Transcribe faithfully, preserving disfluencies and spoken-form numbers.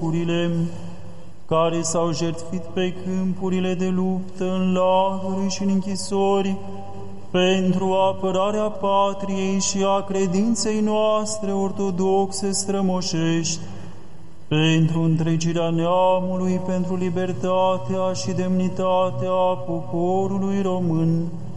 urile care s-au jertfit pe câmpurile de luptă, în lagări și în închisori, pentru apărarea patriei și a credinței noastre ortodoxe strămoșești, pentru întregirea neamului, pentru libertatea și demnitatea poporului român,